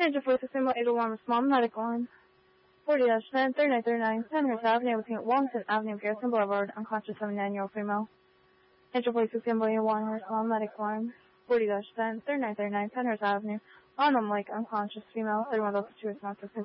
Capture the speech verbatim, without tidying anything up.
Angel Voice of Symbol eight oh one Respond Medical Line. forty ten, thirty-nine thirty-nine, Penrose Avenue between Wellington Avenue, Garrison Boulevard, unconscious seventy-nine-year-old female. Angel Voice of Symbol eight oh one Respond Medical Line. forty ten, thirty-nine thirty-nine, Penrose Avenue, Autumn Lake, unconscious female. Everyone local to response assistance.